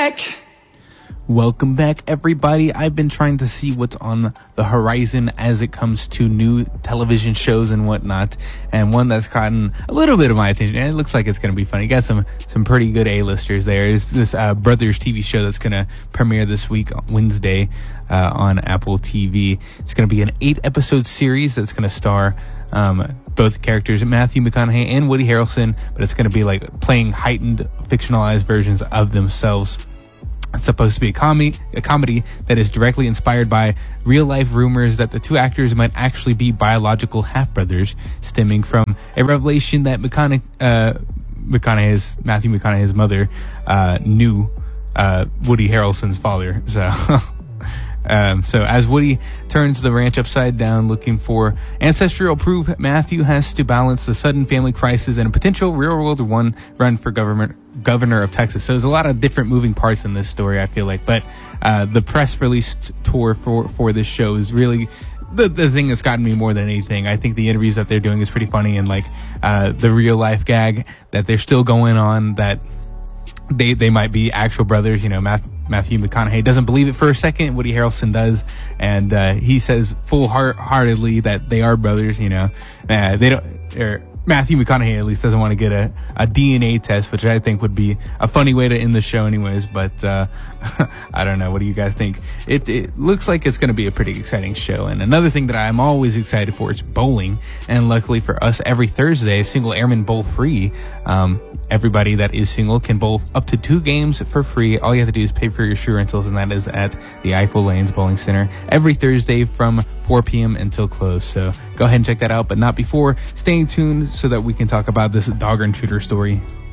back. Welcome back, everybody. I've been trying to see what's on the horizon as it comes to new television shows and whatnot, and one that's gotten a little bit of my attention, and it looks like it's going to be fun. You got some pretty good A-listers there. Is this Brothers TV show that's going to premiere this week, Wednesday, on Apple TV. It's going to be an 8-episode series that's going to star both characters, Matthew McConaughey and Woody Harrelson, but it's going to be like playing heightened, fictionalized versions of themselves. It's supposed to be a comedy that is directly inspired by real-life rumors that the two actors might actually be biological half-brothers, stemming from a revelation that Matthew McConaughey's mother knew Woody Harrelson's father. So as Woody turns the ranch upside down looking for ancestral proof, Matthew has to balance the sudden family crisis and a potential real-world run for governor of Texas. So there's a lot of different moving parts in this story, I feel like. But the press release tour for this show is really the thing that's gotten me more than anything. I think the interviews that they're doing is pretty funny, and like the real-life gag that they're still going on, that they might be actual brothers. You know, Matthew McConaughey doesn't believe it for a second. Woody Harrelson does, and he says full-heartedly that they are brothers. You know, they don't. Matthew McConaughey at least doesn't want to get a DNA test, which I think would be a funny way to end the show anyways, but I don't know. What do you guys think? It looks like it's going to be a pretty exciting show. And another thing that I'm always excited for is bowling, and luckily for us, every Thursday, Single Airman Bowl free. Everybody that is single can bowl up to 2 games for free. All you have to do is pay for your shoe rentals, and that is at the Eiffel Lanes Bowling Center every Thursday from 4 p.m. until close. So go ahead and check that out, but not before. Stay tuned so that we can talk about this dog intruder story.